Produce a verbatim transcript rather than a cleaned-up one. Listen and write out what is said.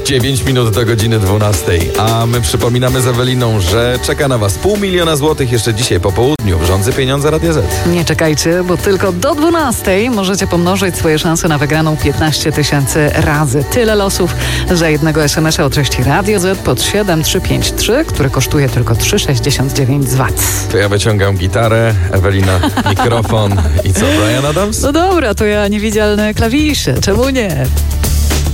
dziewięć minut do godziny dwunastej. A my przypominamy z Eweliną, że czeka na was pół miliona złotych jeszcze dzisiaj po południu w Rządzy Pieniądze Radia Z. Nie czekajcie, bo tylko do dwunastej możecie pomnożyć swoje szanse na wygraną piętnaście tysięcy razy. Tyle losów za jednego es em es a o treści Radio Z pod siedem trzy pięć trzy, który kosztuje tylko trzy sześćdziesiąt dziewięć z V A T. To ja wyciągam gitarę, Ewelina mikrofon i co, Bryan Adams? No dobra, to ja niewidzialne klawisze, czemu nie?